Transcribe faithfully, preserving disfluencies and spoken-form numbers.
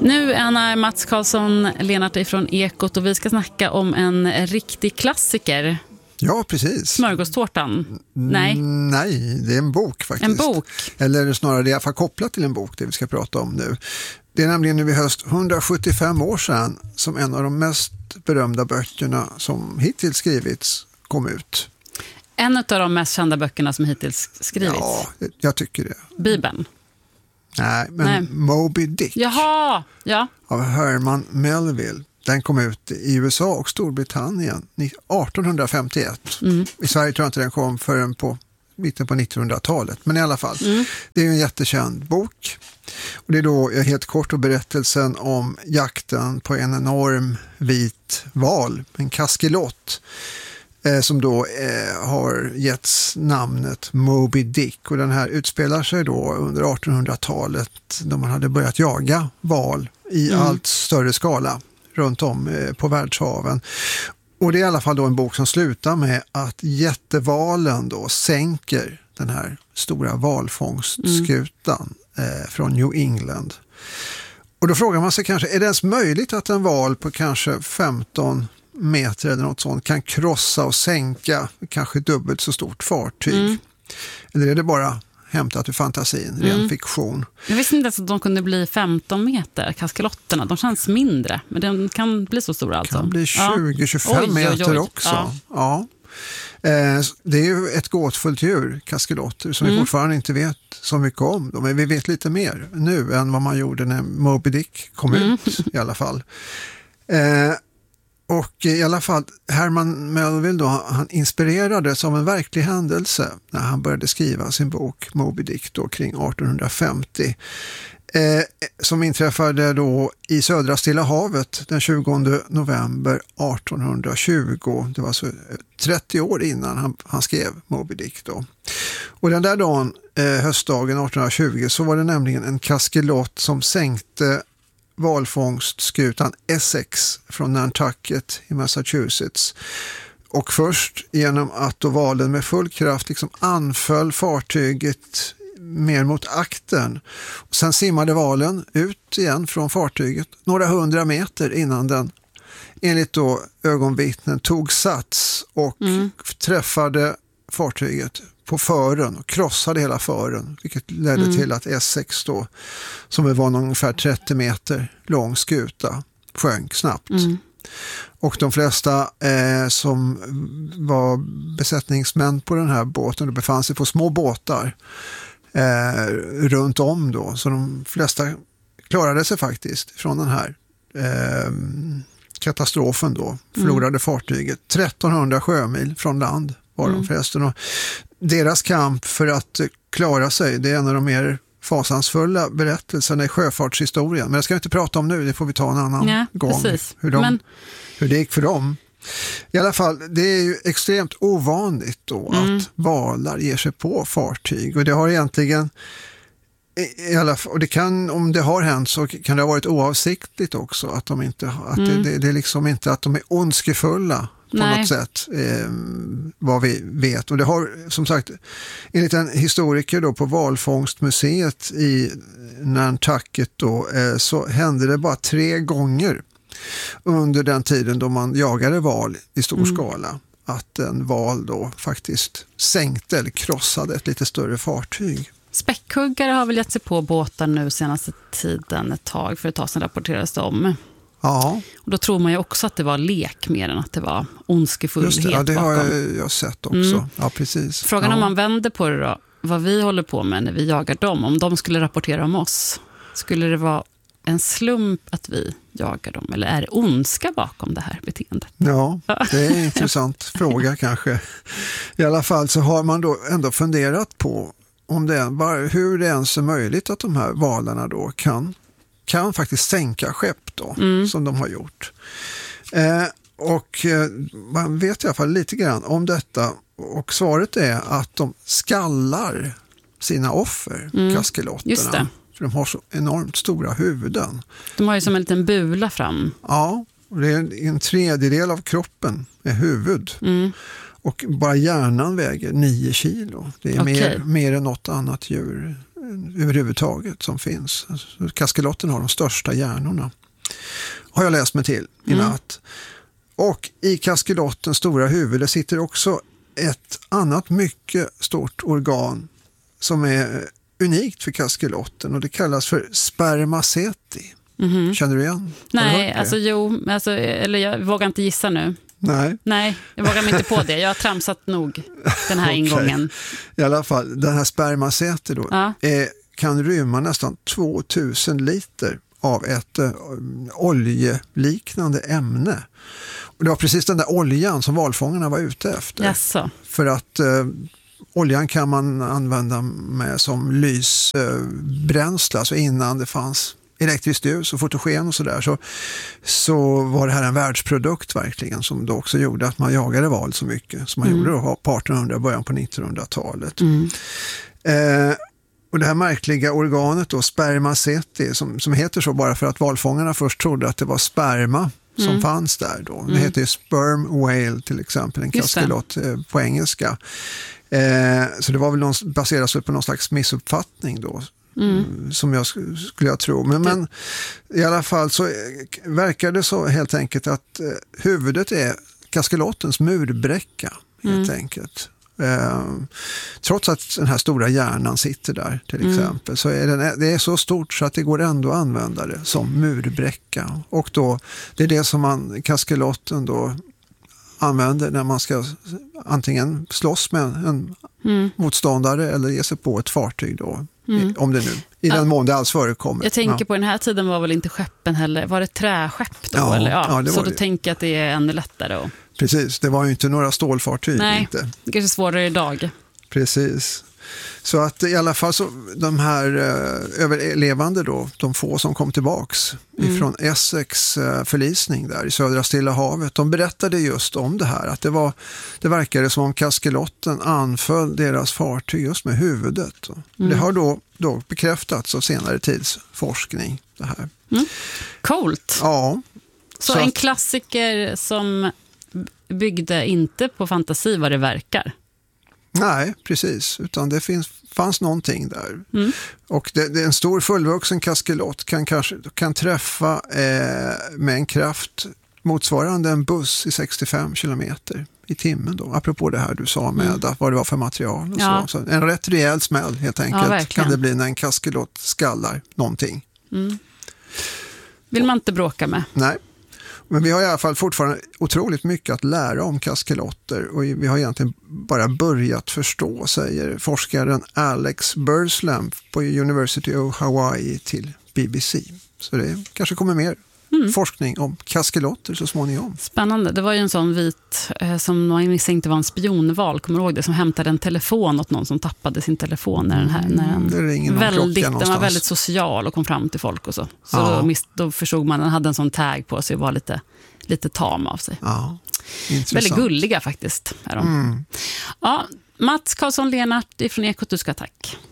Nu är Mats Karlsson Lenart ifrån Ekot och vi ska snacka om en riktig klassiker. Ja, precis. Smörgåstårtan. Nej. Nej, det är en bok faktiskt. En bok. Eller snarare det är i alla fall kopplat till en bok, det vi ska prata om nu. Det är nämligen nu i höst hundrasjuttiofem år sedan som en av de mest berömda böckerna som hittills skrivits kom ut. En av de mest kända böckerna som hittills skrivits. Ja, jag tycker det. Bibeln. Nej, men Nej. Moby Dick. Jaha, ja. Av Herman Melville. Den kom ut i U S A och Storbritannien arton femtioett. Mm. I Sverige tror jag inte den kom förrän på mitten på nittonhundratalet. Men i alla fall, mm. det är ju en jättekänd bok. Och det är då helt kort och berättelsen om jakten på en enorm vit val, en kaskelot. Eh, som då eh, har getts namnet Moby Dick. Och den här utspelar sig då under artonhundratalet då man hade börjat jaga val i mm. allt större skala runt om eh, på världshaven. Och det är i alla fall då en bok som slutar med att jättevalen då sänker den här stora valfångstskutan mm. eh, från New England. Och då frågar man sig kanske, är det ens möjligt att en val på kanske femton meter eller något sånt kan krossa och sänka kanske dubbelt så stort fartyg? Mm. Eller är det bara hämtat ur fantasin, ren mm. fiktion? Jag visste inte att de kunde bli femton meter, kaskelotterna. De känns mindre, men den kan bli så stora alltså. Det kan bli tjugo till tjugofem ja. meter oj, oj, oj. också. Ja. Ja. Eh, det är ju ett gåtfullt djur, kaskelotter, som mm. vi fortfarande inte vet så mycket om. Men vi vet lite mer nu än vad man gjorde när Moby Dick kom mm. ut i alla fall. Eh, Och i alla fall, Herman Melville då, han inspirerades av en verklig händelse när han började skriva sin bok Moby Dick då kring arton femtio. Eh, som inträffade då i södra Stilla havet den tjugonde november arton tjugo. Det var alltså trettio år innan han, han skrev Moby Dick då. Och den där dagen, eh, höstdagen arton tjugo, så var det nämligen en kaskelot som sänkte valfångstskutan Essex från Nantucket i Massachusetts. Och först genom att då valen med full kraft liksom anföll fartyget mer mot aktern. Och sen simmade valen ut igen från fartyget några hundra meter innan den enligt då ögonvittnen tog sats och mm. träffade fartyget på fören och krossade hela fören, vilket ledde mm. till att Essex då, som var ungefär trettio meter lång skuta, sjönk snabbt. Mm. Och de flesta eh, som var besättningsmän på den här båten, de befann sig på små båtar eh, runt om då, så de flesta klarade sig faktiskt från den här eh, katastrofen då, förlorade mm. fartyget trettonhundra sjömil från land var de mm. förresten. Och deras kamp för att klara sig, det är en av de mer fasansfulla berättelserna i sjöfartshistorien. Men det ska vi inte prata om nu, det får vi ta en annan ja, gång. Hur, de, Men... hur det gick för dem. I alla fall, det är ju extremt ovanligt då mm. att valar ger sig på fartyg. Och det har egentligen, i alla fall, och det kan, om det har hänt så kan det ha varit oavsiktligt också. Att, de inte, att mm. det, det, det är liksom inte att de är ondskefulla på Nej. något sätt, eh, vad vi vet. Och det har, som sagt, enligt en historiker då på Valfångstmuseet i Nantucket då, eh, så hände det bara tre gånger under den tiden då man jagade val i stor mm. skala, att en val då faktiskt sänkte eller krossade ett lite större fartyg. Späckhuggare har väl gett sig på båtar nu senaste tiden ett tag, för ett tag sedan rapporterades det om. Ja. Och då tror man ju också att det var lek mer än att det var ondskefullhet bakom. Just det, ja, det har jag, jag sett också. Mm. Ja, precis. Frågan ja. om man vänder på det då, vad vi håller på med när vi jagar dem, om de skulle rapportera om oss, skulle det vara en slump att vi jagar dem, eller är det ondska bakom det här beteendet? Ja, det är en intressant fråga kanske. I alla fall så har man då ändå funderat på om det, hur det ens är möjligt att de här valarna då kan kan faktiskt sänka skepp då, mm. som de har gjort. Eh, och eh, man vet i alla fall lite grann om detta, och svaret är att de skallar sina offer, mm. kaskelotterna. Just det. För de har så enormt stora huvuden. De har ju som en liten bula fram. Ja, och det är en, en tredjedel av kroppen är huvud. Mm. Och bara hjärnan väger nio kilo. Det är okay. mer, mer än något annat djur överhuvudtaget som finns. Alltså, kaskelotten har de största hjärnorna. Har jag läst mig till i mm. natt. Och i kaskelottens stora huvud sitter också ett annat mycket stort organ som är unikt för kaskelotten och det kallas för spermaceti. Mm-hmm. Känner du igen? Nej, alltså jo, alltså, eller jag vågar inte gissa nu. Nej. Nej, jag vågar mig inte på det. Jag har tramsat nog den här okay. ingången. I alla fall, den här spermaceti då ja. är, kan rymma nästan tvåtusen liter av ett äh, oljeliknande ämne. Och det var precis den där oljan som valfångarna var ute efter. Jaså. För att äh, oljan kan man använda med som lysbränsle, äh, alltså innan det fanns elektriskt ljus och fotogen och sådär så, så var det här en världsprodukt verkligen som då också gjorde att man jagade val så mycket som man mm. gjorde då på artonhundra början på nittonhundratalet. Mm. Eh, och det här märkliga organet då, spermaceti, som, som heter så bara för att valfångarna först trodde att det var sperma som mm. fanns där då. Det mm. heter ju sperm whale till exempel, en kaskelot eh, på engelska. Eh, så det var väl någon, baseras på någon slags missuppfattning då. Mm. Som jag skulle jag tro. Men, men i alla fall så verkar det så helt enkelt att eh, huvudet är kaskelottens murbräcka helt mm. enkelt. Eh, trots att den här stora hjärnan sitter där till exempel mm. så är den, det är så stort så att det går ändå att använda det som murbräcka. Och då, det är det som man kaskelotten då använder när man ska antingen slåss med en mm. motståndare eller ge sig på ett fartyg då. Mm. Om det nu, i den ja. mån det alls förekommer. Jag tänker ja. på den här tiden var väl inte skeppen heller, var det träskepp då? Ja, eller? Ja, ja, det var så då det. tänker jag att det är ännu lättare. Och... Precis, det var ju inte några stålfartyg. Nej, inte. det är svårare idag. Precis. Så att i alla fall så de här eh, överlevande då, de få som kom tillbaks mm. ifrån Essex eh, förlisning där i södra Stilla havet, de berättade just om det här, att det var, det verkade som om kaskelotten anföll deras fartyg just med huvudet. Mm. Det har då, då bekräftats av senare tids forskning det här. Mm. Coolt. Ja. Så, så en att, klassiker som byggde inte på fantasi vad det verkar. Nej, precis. Utan det finns, fanns någonting där. Mm. Och det, det är en stor fullvuxen kaskelott kan, kanske, kan träffa eh, med en kraft motsvarande en buss i sextiofem kilometer i timmen då. Apropå det här du sa med mm. vad det var för material och ja. så. så. En rätt rejäl smäll helt enkelt ja, kan det bli när en kaskelott skallar någonting. Mm. Vill man inte bråka med. Nej. Men vi har i alla fall fortfarande otroligt mycket att lära om kaskelotter och vi har egentligen bara börjat förstå, säger forskaren Alex Burslam på University of Hawaii till B B C. Så det kanske kommer mer mm. forskning om kaskelotter så småningom. Spännande. Det var ju en sån vit eh, som man misstänkte var en spionval, kommer du ihåg det, som hämtade en telefon åt någon som tappade sin telefon när den här när den, det ringer någon väldigt, klocka den var väldigt social och kom fram till folk och så. Så ja. då, mis, då förstod man, den hade en sån tag på sig och var lite, lite tam av sig. Ja, väldigt gulliga faktiskt är de. Mm. Ja, Mats Karlsson Lenart ifrån Ekot, du ska tack.